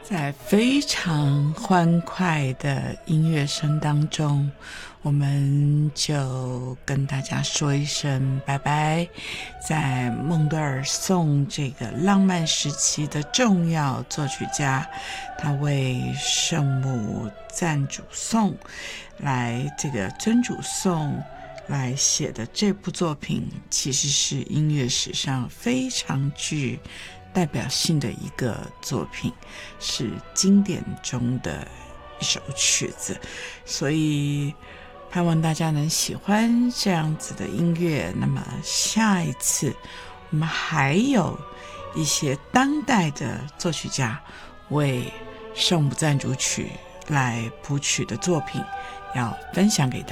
在非常欢快的音乐声当中，我们就跟大家说一声拜拜。在孟德尔颂这个浪漫时期的重要作曲家，他为圣母赞主颂来这个真主颂来写的这部作品，其实是音乐史上非常具代表性的一个作品，是经典中的一首曲子，所以盼望大家能喜欢这样子的音乐。那么下一次我们还有一些当代的作曲家为圣母赞主曲来谱曲的作品要分享给大家。